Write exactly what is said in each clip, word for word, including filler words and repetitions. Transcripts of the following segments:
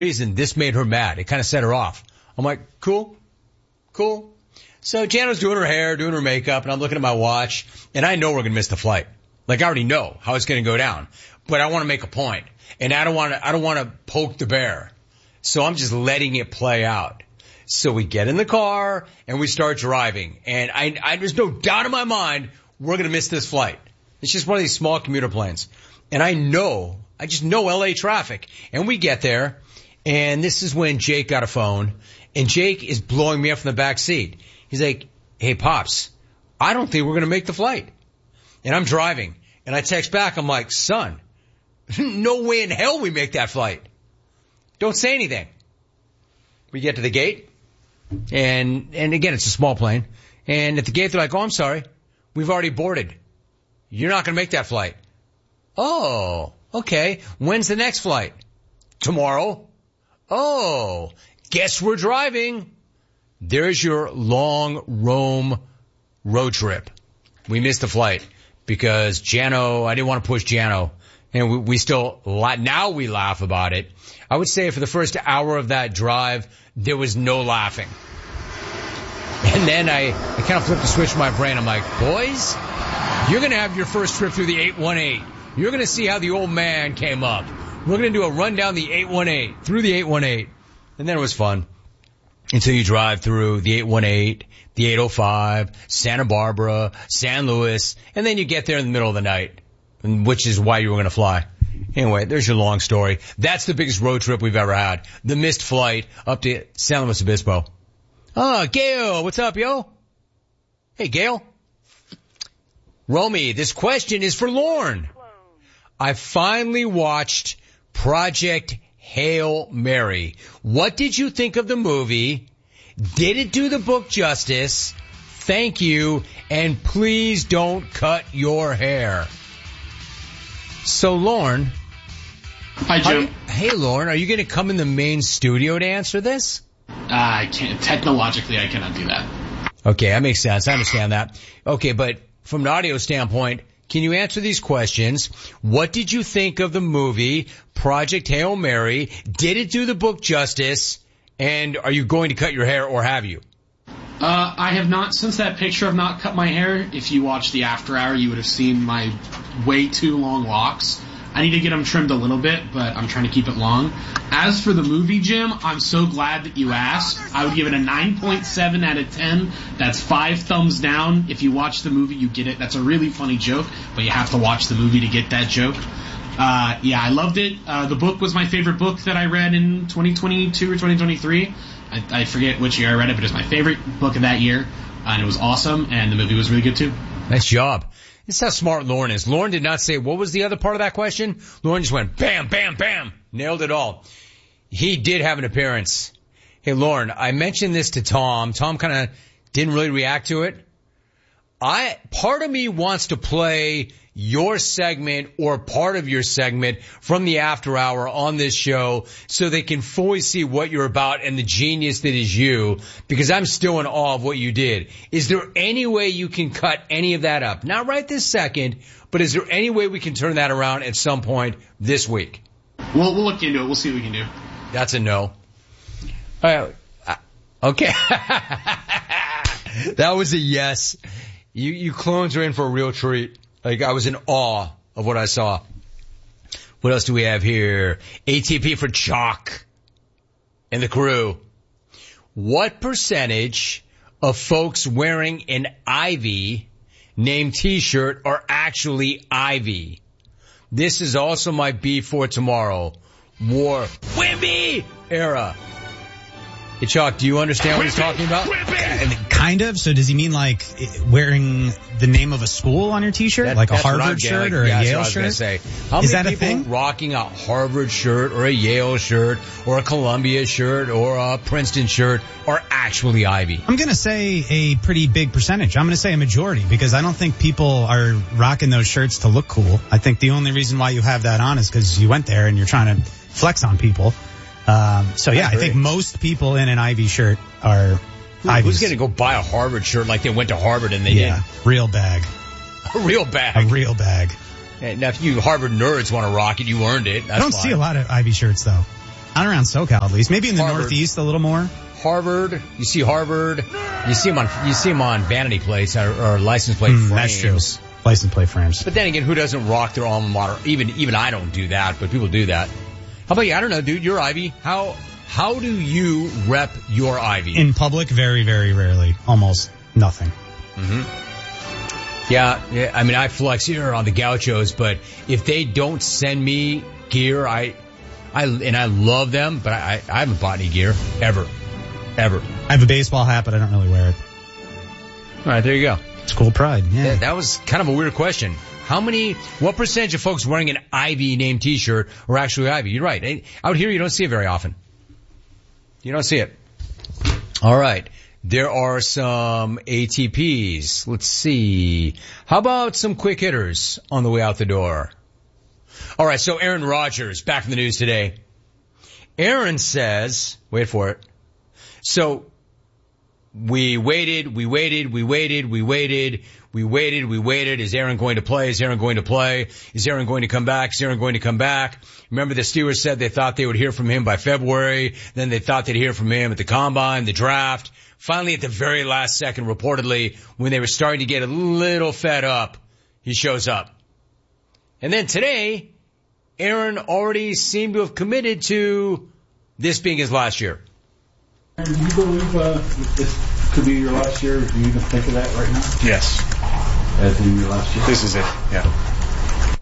reason, this made her mad. It kind of set her off. I'm like, cool, cool. So Jano's doing her hair, doing her makeup, and I'm looking at my watch, and I know we're going to miss the flight. Like, I already know how it's going to go down. But I want to make a point, and I don't want to, I don't want to poke the bear. So I'm just letting it play out. So we get in the car, and we start driving. And I, I there's no doubt in my mind we're going to miss this flight. It's just one of these small commuter planes. And I know, I just know L A traffic. And we get there, and this is when Jake got a phone, and Jake is blowing me up from the back seat. He's like, hey, Pops, I don't think we're going to make the flight. And I'm driving, and I text back, I'm like, son, no way in hell we make that flight. Don't say anything. We get to the gate, and and again, it's a small plane. And at the gate, they're like, oh, I'm sorry, we've already boarded. You're not going to make that flight. Oh, okay. When's the next flight? Tomorrow. Oh, guess we're driving. There's your long Rome road trip. We missed the flight because Jano, I didn't want to push Jano. And we, we still, now we laugh about it. I would say for the first hour of that drive, there was no laughing. And then I, I kind of flipped the switch in my brain. I'm like, boys, you're going to have your first trip through the eight one eight. You're going to see how the old man came up. We're going to do a run down the eight one eight, through the eight one eight. And then it was fun. Until you drive through the eight one eight, the eight oh five, Santa Barbara, San Luis, and then you get there in the middle of the night, which is why you were going to fly. Anyway, there's your long story. That's the biggest road trip we've ever had. The missed flight up to San Luis Obispo. Oh, Gail, what's up, yo? Hey, Gail. Romy, this question is for Lorne. I finally watched Project Hail Mary. What did you think of the movie? Did it do the book justice? Thank you, and please don't cut your hair. So, Lorne. Hi, Jim. Hey, Lorne, are you going to come in the main studio to answer this? Uh, I can't. Technologically, I cannot do that. Okay, that makes sense. I understand that. Okay, but from an audio standpoint, can you answer these questions? What did you think of the movie Project Hail Mary? Did it do the book justice? And are you going to cut your hair, or have you? Uh, I have not. Since that picture, I've not cut my hair. If you watched the After Hour, you would have seen my way too long locks. I need to get them trimmed a little bit, but I'm trying to keep it long. As for the movie, Jim, I'm so glad that you asked. I would give it a nine point seven out of ten. That's five thumbs down. If you watch the movie, you get it. That's a really funny joke, but you have to watch the movie to get that joke. Uh, yeah, I loved it. Uh, the book was my favorite book that I read in twenty twenty-two or twenty twenty-three. I, I forget which year I read it, but it was my favorite book of that year, and it was awesome, and the movie was really good too. Nice job. This is how smart Lauren is. Lauren did not say, what was the other part of that question? Lauren just went, bam, bam, bam. Nailed it all. He did have an appearance. Hey, Lauren, I mentioned this to Tom. Tom kind of didn't really react to it. I, part of me wants to play your segment or part of your segment from the After Hour on this show so they can fully see what you're about and the genius that is you, because I'm still in awe of what you did. Is there any way you can cut any of that up? Not right this second, but is there any way we can turn that around at some point this week? We'll, we'll look into it. We'll see what we can do. That's a no. All right. Okay. That was a yes. You, you clones are in for a real treat. Like, I was in awe of what I saw. What else do we have here? A T P for Chalk and the crew. What percentage of folks wearing an Ivy named t-shirt are actually Ivy? This is also my beef for tomorrow. War Wimby era. Hey, Chalk, do you understand what he's talking about? Uh, kind of. So does he mean like wearing the name of a school on your t-shirt? That, like a Harvard shirt like, or yeah, a Yale that's what I was shirt? Gonna say. How Is many that a people thing? rocking a Harvard shirt or a Yale shirt or a Columbia shirt or a Princeton shirt are actually Ivy? I'm going to say a pretty big percentage. I'm going to say a majority, because I don't think people are rocking those shirts to look cool. I think the only reason why you have that on is because you went there and you're trying to flex on people. Um, so yeah, I, I think most people in an Ivy shirt are Ivy. Who's going to go buy a Harvard shirt like they went to Harvard and they yeah, did? Real bag. A real bag. A real bag. And now if you Harvard nerds want to rock it, you earned it. That's I don't fine. see a lot of Ivy shirts though. Not around SoCal, at least. Maybe in the Harvard. Northeast a little more. Harvard, you see Harvard, you see them on, you see them on vanity plates or, or license plate Mm, frames. that's true. License plate frames. But then again, who doesn't rock their alma mater? Even, even I don't do that, but people do that. How about you? I don't know, dude. You're Ivy. How, how do you rep your Ivy? In public, very, very rarely. Almost nothing. Mm-hmm. Yeah, yeah, I mean, I flex here on the Gauchos, but if they don't send me gear, I, I, and I love them, but I, I haven't bought any gear ever, ever. I have a baseball hat, but I don't really wear it. All right, there you go. School pride, yeah. That, that was kind of a weird question. How many, what percentage of folks wearing an Ivy named t-shirt are actually Ivy? You're right. Out here, you don't see it very often. You don't see it. All right. There are some A T Ps. Let's see. How about some quick hitters on the way out the door? All right. So Aaron Rodgers, back in the news today. Aaron says, wait for it. So we waited, we waited, we waited, we waited, we waited, we waited. Is Aaron going to play? Is Aaron going to play? Is Aaron going to come back? Is Aaron going to come back? Remember the Steelers said they thought they would hear from him by February. Then they thought they'd hear from him at the combine, the draft. Finally, at the very last second, reportedly, when they were starting to get a little fed up, he shows up. And then today, Aaron already seemed to have committed to this being his last year. Aaron, do you believe uh, this could be your last year? Do you even think of that right now? Yes. As in your last year? This is it, yeah.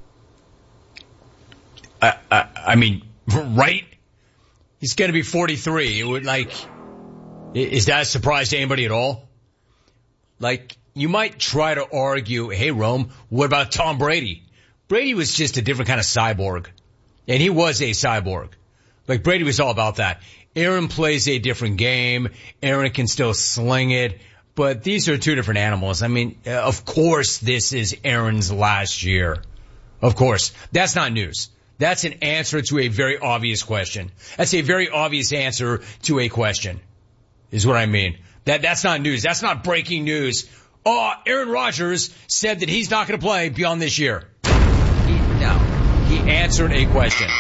I, I, I mean, right? He's going to be forty-three. It would like, is that a surprise to anybody at all? Like, you might try to argue, hey, Rome, what about Tom Brady? Brady was just a different kind of cyborg. And he was a cyborg. Like, Brady was all about that. Aaron plays a different game. Aaron can still sling it. But these are two different animals. I mean, of course this is Aaron's last year. Of course. That's not news. That's an answer to a very obvious question. That's a very obvious answer to a question, is what I mean. That, that's not news. That's not breaking news. Oh, Aaron Rodgers said that he's not going to play beyond this year. He, no. He answered a question.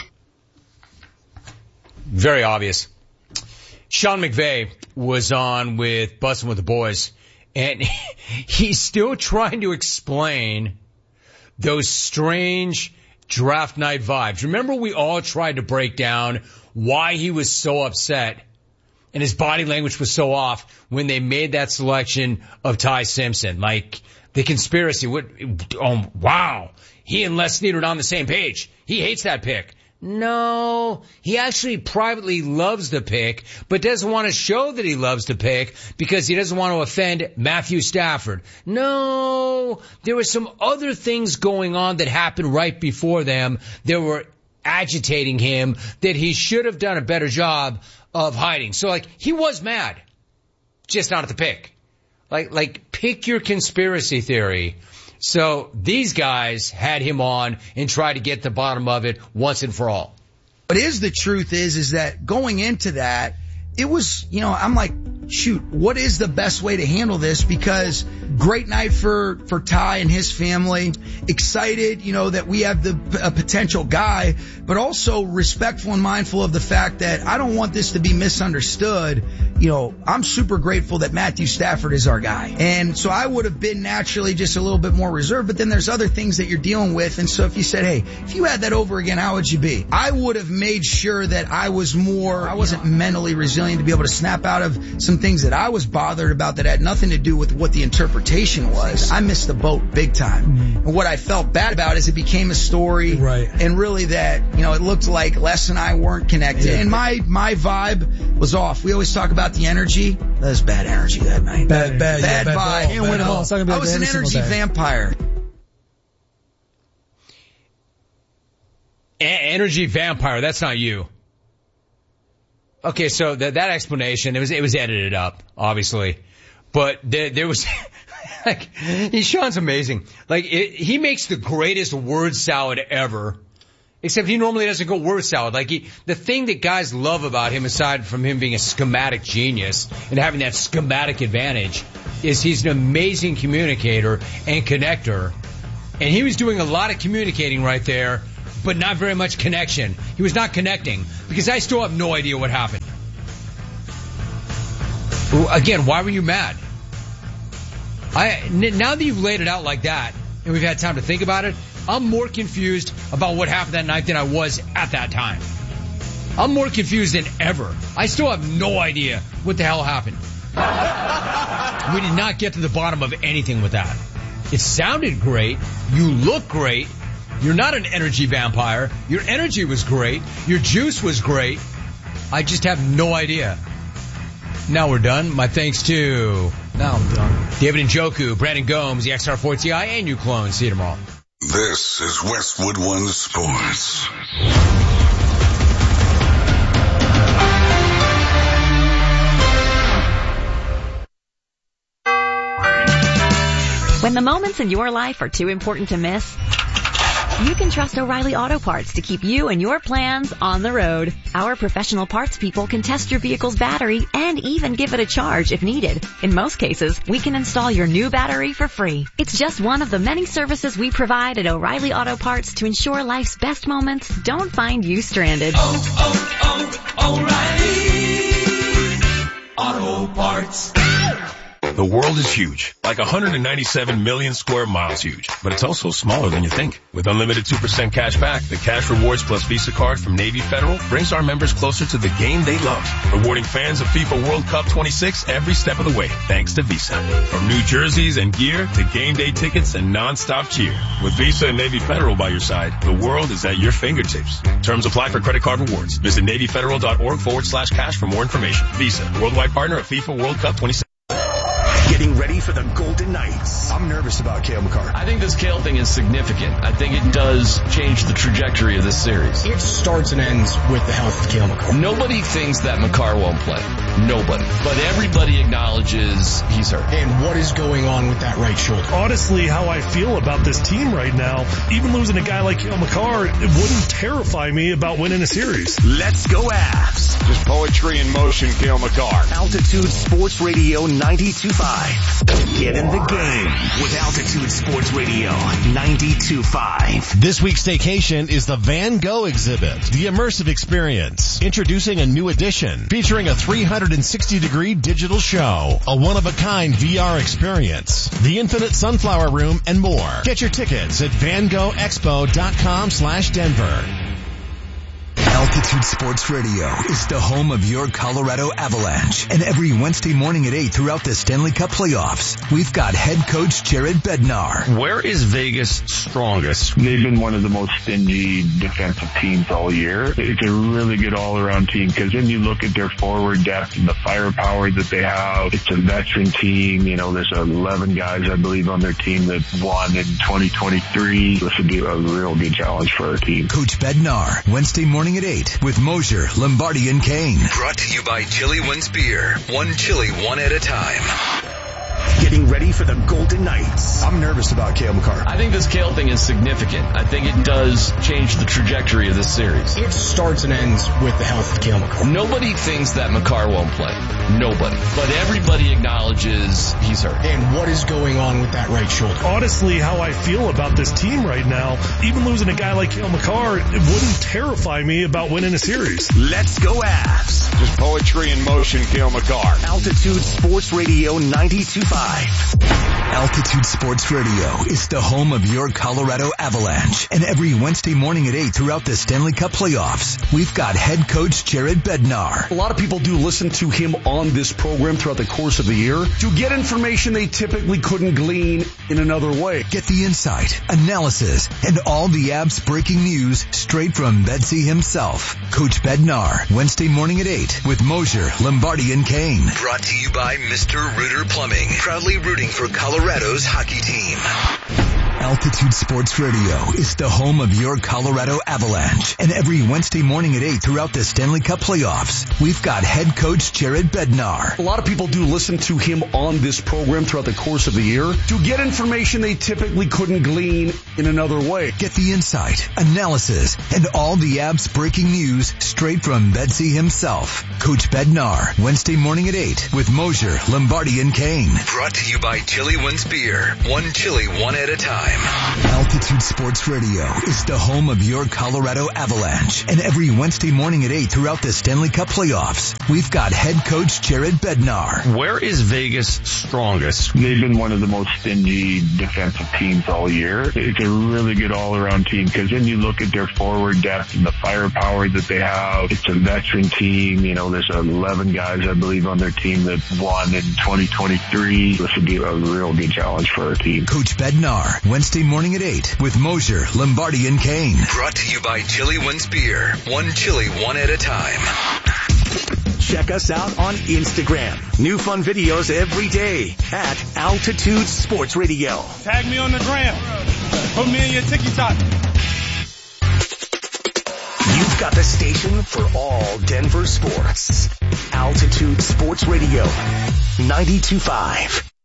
Very obvious. Sean McVay was on with Bussin' with the Boys, and he's still trying to explain those strange draft night vibes. Remember, we all tried to break down why he was so upset and his body language was so off when they made that selection of Ty Simpson. Like, the conspiracy would, oh, wow, he and Les Snead are on the same page. He hates that pick. No, he actually privately loves the pick, but doesn't want to show that he loves the pick because he doesn't want to offend Matthew Stafford. No, there were some other things going on that happened right before them that were agitating him that he should have done a better job of hiding. So, like, he was mad, just not at the pick. Like, like, pick your conspiracy theory. So these guys had him on and tried to get to the bottom of it once and for all. What is the truth is, is that going into that, it was, you know, I'm like, shoot, what is the best way to handle this? Because great night for, for Ty and his family. Excited, you know, that we have the a potential guy, but also respectful and mindful of the fact that I don't want this to be misunderstood. You know, I'm super grateful that Matthew Stafford is our guy. And so I would have been naturally just a little bit more reserved, but then there's other things that you're dealing with. And so if you said, hey, if you had that over again, how would you be? I would have made sure that I was more, I wasn't mentally resilient to be able to snap out of some things that I was bothered about that had nothing to do with what the interpretation was. I missed the boat big time. Mm-hmm. And what I felt bad about is it became a story. Right. And really that, you know, it looked like Les and I weren't connected. Yeah. And my, my vibe was off. We always talk about the energy. That was bad energy that night. Bad, bad, bad, yeah, bad vibe. Can't win them all. It's not gonna be I like was that an every energy single day. vampire. A- energy vampire, that's not you. Okay, so that that explanation, it was it was edited up, obviously, but there there was like he, Sean's amazing. Like it, he makes the greatest word salad ever, except he normally doesn't go word salad. Like he, the thing that guys love about him, aside from him being a schematic genius and having that schematic advantage, is he's an amazing communicator and connector, and he was doing a lot of communicating right there but not very much connection. He was not connecting because I still have no idea what happened. Well, again, why were you mad? I, now that you've laid it out like that and we've had time to think about it, I'm more confused about what happened that night than I was at that time. I'm more confused than ever. I still have no idea what the hell happened. We did not get to the bottom of anything with that. It sounded great. You look great. You're not an energy vampire. Your energy was great. Your juice was great. I just have no idea. Now we're done. My thanks to... Now I'm done. David Njoku, Brandon Gomes, the X R four T I, and you clone. See you tomorrow. This is Westwood One Sports. When the moments in your life are too important to miss, you can trust O'Reilly Auto Parts to keep you and your plans on the road. Our professional parts people can test your vehicle's battery and even give it a charge if needed. In most cases, we can install your new battery for free. It's just one of the many services we provide at O'Reilly Auto Parts to ensure life's best moments don't find you stranded. Oh, oh, oh, O'Reilly Auto Parts. The world is huge, like one hundred ninety-seven million square miles huge, but it's also smaller than you think. With unlimited two percent cash back, the Cash Rewards Plus Visa card from Navy Federal brings our members closer to the game they love, rewarding fans of FIFA World Cup twenty-six every step of the way, thanks to Visa. From new jerseys and gear to game day tickets and non-stop cheer. With Visa and Navy Federal by your side, the world is at your fingertips. Terms apply for credit card rewards. Visit NavyFederal.org forward slash cash for more information. Visa, worldwide partner of FIFA World Cup twenty-six. Getting ready for the Golden Knights. I'm nervous about Cale Makar. I think this Cale thing is significant. I think it does change the trajectory of this series. It starts and ends with the health of Cale Makar. Nobody thinks that Makar won't play. Nobody. But everybody acknowledges he's hurt. And what is going on with that right shoulder? Honestly, how I feel about this team right now, even losing a guy like Cale Makar, it wouldn't terrify me about winning a series. Let's go Avs. Just poetry in motion, Cale Makar. Altitude Sports Radio ninety-two point five. Get in the game with Altitude Sports Radio ninety-two point five. This week's staycation is the Van Gogh exhibit, the immersive experience. Introducing a new edition featuring a three hundred sixty degree digital show, a one-of-a-kind V R experience, the Infinite Sunflower Room, and more. Get your tickets at van gogh expo dot com slash Denver. Altitude Sports Radio is the home of your Colorado Avalanche. And every Wednesday morning at eight throughout the Stanley Cup playoffs, we've got head coach Jared Bednar. Where is Vegas strongest? They've been one of the most stingy defensive teams all year. It's a really good all-around team because then you look at their forward depth and the firepower that they have. It's a veteran team. You know, there's eleven guys, I believe, on their team that won in twenty twenty-three. This would be a real good challenge for our team. Coach Bednar, Wednesday morning at eight with Mosier, Lombardi, and Kane. Brought to you by Chili Wins Beer. One chili, one at a time. Getting ready for the Golden Knights. I'm nervous about Cale Makar. I think this Cale thing is significant. I think it does change the trajectory of this series. It starts and ends with the health of Cale Makar. Nobody thinks that Makar won't play. Nobody. But everybody acknowledges he's hurt. And what is going on with that right shoulder? Honestly, how I feel about this team right now, even losing a guy like Cale Makar, it wouldn't terrify me about winning a series. Let's go Avs. Just poetry in motion, Cale Makar. Altitude Sports Radio ninety-two point five. Altitude Sports Radio is the home of your Colorado Avalanche. And every Wednesday morning at eight throughout the Stanley Cup playoffs, we've got head coach Jared Bednar. A lot of people do listen to him on this program throughout the course of the year to get information they typically couldn't glean in another way. Get the insight, analysis, and all the Avs breaking news straight from Bedsy himself. Coach Bednar, Wednesday morning at eight with Mosier, Lombardi, and Kane. Brought to you by Mister Rooter Plumbing. Proudly rooting for Colorado's hockey team. Altitude Sports Radio is the home of your Colorado Avalanche. And every Wednesday morning at eight throughout the Stanley Cup playoffs, we've got head coach Jared Bednar. A lot of people do listen to him on this program throughout the course of the year to get information they typically couldn't glean in another way. Get the insight, analysis, and all the Avs breaking news straight from Bedsy himself. Coach Bednar, Wednesday morning at eight with Mosier, Lombardi, and Kane. Brought to you by Chili Wins Beer. One chili, one at a time. time. Altitude Sports Radio is the home of your Colorado Avalanche. And every Wednesday morning at eight throughout the Stanley Cup playoffs, we've got head coach Jared Bednar. Where is Vegas strongest? They've been one of the most stingy defensive teams all year. It's a really good all-around team because then you look at their forward depth and the firepower that they have. It's a veteran team. You know, there's eleven guys, I believe, on their team that won in twenty twenty-three. This would be a real good challenge for our team. Coach Bednar, Wednesday morning at eight with Mosier, Lombardi, and Kane. Brought to you by Chili Wins Beer. One chili, one at a time. Check us out on Instagram. New fun videos every day at Altitude Sports Radio. Tag me on the gram. Put me in your TikTok. You've got the station for all Denver sports. Altitude Sports Radio, ninety-two point five.